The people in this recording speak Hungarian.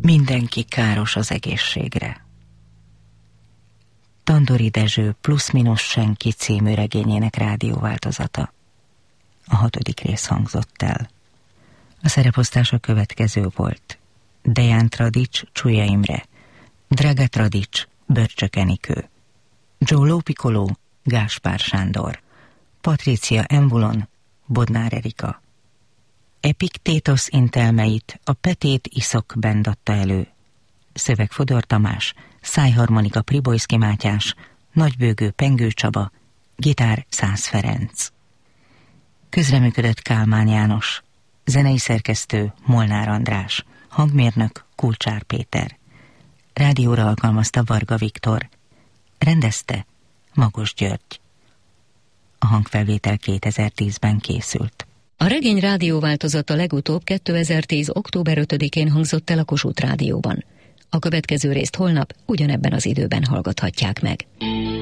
Mindenki káros az egészségre. Tandori Dezső Plusz-Minusz Senki című regényének rádióváltozata. A 6. rész hangzott el. A szereposztás a következő volt: Deján Tradics, Csúlya Imre, Draga Tradics, Börcsök Enikő, Giulio Piccolo, Gáspár Sándor, Patricia Embulon, Bodnár Erika. Epiktétosz Intelmeit a Petét Iszok Band adta elő. Szöveg Fodor Tamás, szájharmonika Pribojszki Mátyás, nagybőgő Pengő Csaba, gitár Szász Ferenc. Közreműködött Kálmán János, zenei szerkesztő Molnár András, hangmérnök Kulcsár Péter. Rádióra alkalmazta Varga Viktor, rendezte Magos György. A hangfelvétel 2010-ben készült. A regény rádióváltozata legutóbb 2010. október 5-én hangzott el a Kossuth Rádióban. A következő részt holnap ugyanebben az időben hallgathatják meg.